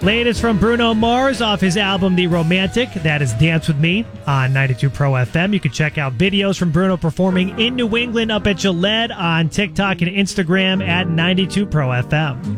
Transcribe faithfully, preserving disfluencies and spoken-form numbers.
Latest from Bruno Mars off his album The Romantic. That is Dance With Me on ninety-two Pro F M. You can check out videos from Bruno performing in New England up at Gillette on TikTok and Instagram at ninety-two Pro F M.